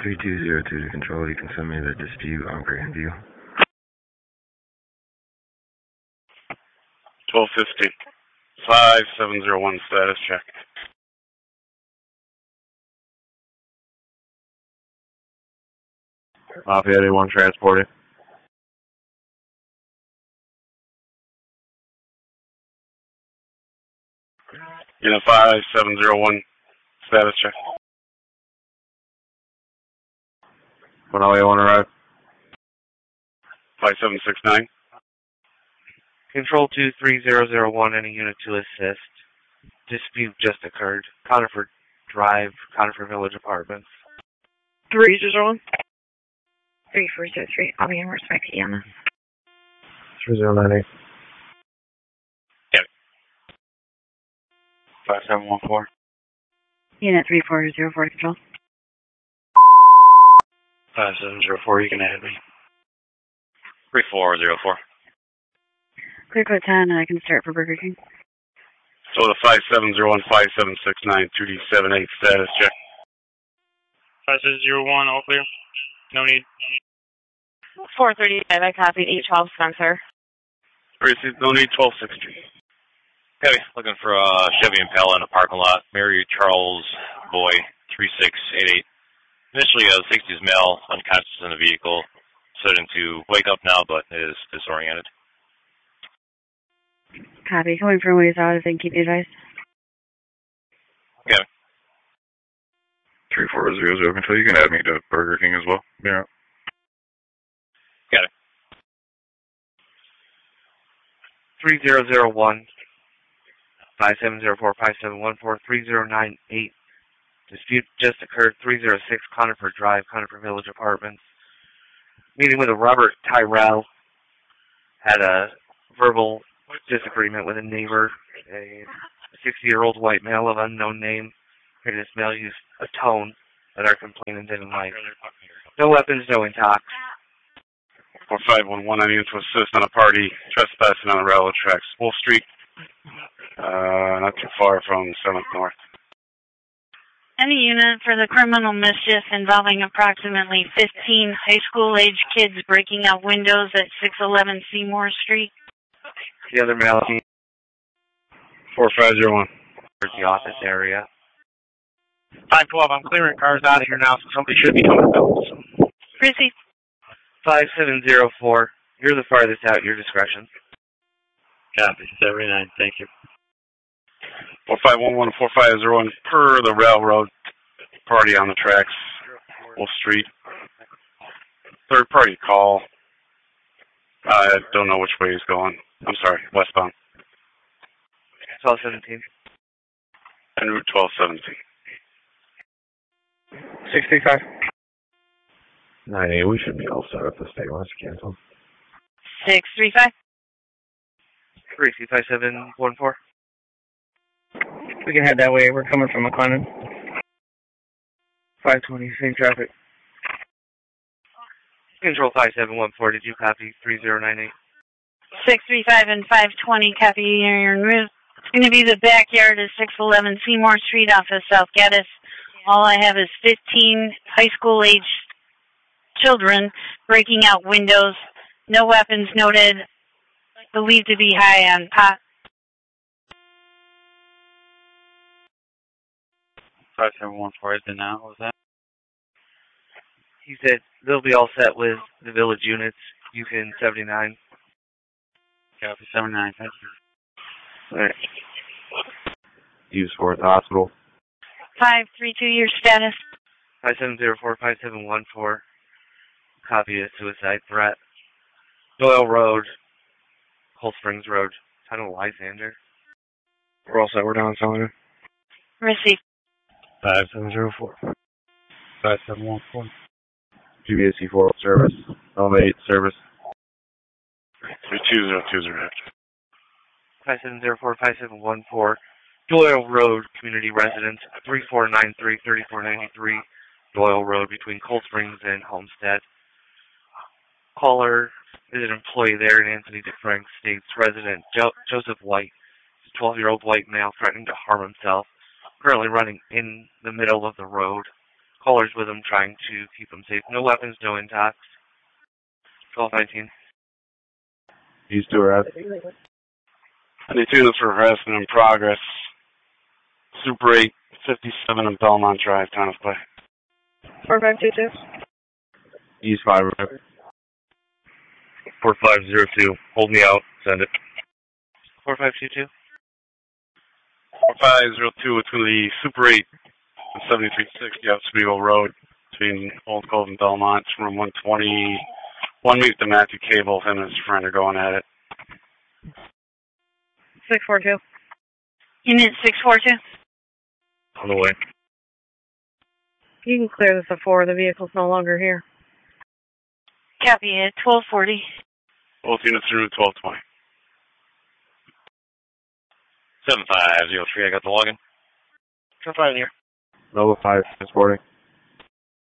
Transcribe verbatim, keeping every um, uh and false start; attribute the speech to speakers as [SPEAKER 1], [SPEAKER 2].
[SPEAKER 1] three two zero two to control. You can send me the dispute on Grandview.
[SPEAKER 2] twelve fifty. five seven zero one status check.
[SPEAKER 3] Lafayette A one transporting.
[SPEAKER 2] Unit five seven zero one status check.
[SPEAKER 3] When A one arrive.
[SPEAKER 2] five seven six nine.
[SPEAKER 4] Control two three zero zero one, any unit to assist. Dispute just occurred. Conifer Drive, Conifer Village Apartments.
[SPEAKER 5] three zero one. three four zero three. I'll be in respect to Yana.
[SPEAKER 3] three zero nine eight.
[SPEAKER 2] Yep. five seven one four.
[SPEAKER 5] Unit three four zero four control.
[SPEAKER 2] five seven zero four, you can add me. three four zero four.
[SPEAKER 5] Clear code ten, and I can start for Burger King.
[SPEAKER 2] So the five seven zero one five seven six nine two D seven eight status check.
[SPEAKER 6] five seven zero one, all clear. No need.
[SPEAKER 5] four thirty-five, I copied eight twelve Spencer.
[SPEAKER 2] Received, no need, twelve sixty.
[SPEAKER 7] Heavy, looking for a Chevy Impala in a parking lot. Mary Charles Boy, three six eight eight. Initially a sixties male, unconscious in the vehicle. Starting to wake up now, but is disoriented.
[SPEAKER 5] Copy. Coming from ways out, and keep you advised.
[SPEAKER 7] Okay.
[SPEAKER 8] three four zero zero control. You can add me to Burger King as well. Yeah.
[SPEAKER 7] Got it.
[SPEAKER 4] three zero zero one, five seven zero four, five seven one four, three zero nine eight. Dispute just occurred. three zero six Conifer Drive, Conifer Village Apartments. Meeting with a Robert Tyrell. Had a verbal disagreement with a neighbor. A sixty-year-old white male of unknown name. This male used a tone that our complainant didn't like. No weapons, no intox.
[SPEAKER 2] four five one one, I need to assist on a party trespassing on the railroad tracks. Wolf Street, uh, not too far from seventh North.
[SPEAKER 9] Any unit for the criminal mischief involving approximately fifteen high school age kids breaking out windows at six eleven Seymour Street.
[SPEAKER 4] The other male,
[SPEAKER 2] four five zero one.
[SPEAKER 4] There's the office area.
[SPEAKER 6] five twelve, I'm clearing cars out of here now, so somebody should be coming out.
[SPEAKER 9] Chrissy.
[SPEAKER 4] five seven zero four. You're the farthest out, your discretion.
[SPEAKER 6] Copy, seventy-nine, thank you.
[SPEAKER 2] four five one one, four five zero one, per the railroad party on the tracks, Wolf Street. Third party call. I don't know which way he's going. I'm sorry, westbound.
[SPEAKER 4] twelve seventeen.
[SPEAKER 2] En route twelve seventeen.
[SPEAKER 6] sixty-five.
[SPEAKER 3] nine eight, we should be all set if the state wants to cancel.
[SPEAKER 9] six three five.
[SPEAKER 4] three C five seven one four.
[SPEAKER 6] We can head that way. We're coming from McLennan.
[SPEAKER 4] five twenty, same traffic. Control five seven one four, did you copy three zero nine eight?
[SPEAKER 9] six three five and five twenty, copy your route. It's going to be the backyard of six eleven Seymour Street off of South Gaddis. All I have is fifteen high school age children breaking out windows. No weapons noted. Believed to be high on pot.
[SPEAKER 6] five seven one four, is it now? What was that?
[SPEAKER 4] He said they'll be all set with the village units. You can seventy-nine.
[SPEAKER 6] Copy, seventy-nine, thank you.
[SPEAKER 4] All right.
[SPEAKER 3] Use for at the hospital.
[SPEAKER 9] five three two, your status.
[SPEAKER 4] five seven zero four, five seven one four. Copy a suicide threat. Doyle Road. Cold Springs Road. Tunnel Lysander.
[SPEAKER 3] We're all set. We're down selling it.
[SPEAKER 9] Receive.
[SPEAKER 3] five seven zero four. five seven one four. G B A C four service. Elm eight service.
[SPEAKER 2] three two zero two zero.
[SPEAKER 4] five seven zero four, five seven one four. Doyle Road, community residence, three four nine three, three four nine three. Doyle Road between Cold Springs and Homestead. Caller is an employee there in Anthony DeFrank states resident jo- Joseph White, a twelve-year-old white male threatening to harm himself, currently running in the middle of the road. callers with them, trying to keep them safe. No weapons, no intox. twelve nineteen.
[SPEAKER 3] East to arrest.
[SPEAKER 2] ninety-two, this for harassment in progress. Super eight, fifty-seven on Belmont Drive, Town of Clay.
[SPEAKER 5] four five two two.
[SPEAKER 3] East five.
[SPEAKER 7] four five zero two. Hold me out. Send it.
[SPEAKER 4] four five two two.
[SPEAKER 2] four five zero two between the Super eight and seventy-three sixty up Spiegel Road between Old Cove and Belmont. It's room one twenty. One meet the Matthew Cable. Him and his friend are going at it.
[SPEAKER 5] six four two.
[SPEAKER 9] Unit six four two.
[SPEAKER 7] On the way.
[SPEAKER 5] You can clear this at four. The vehicle's no longer here.
[SPEAKER 9] Copy at twelve forty.
[SPEAKER 2] Both units through twelve twenty.
[SPEAKER 7] seven five zero three. I got the login.
[SPEAKER 6] Come find here.
[SPEAKER 3] Nova five, transporting.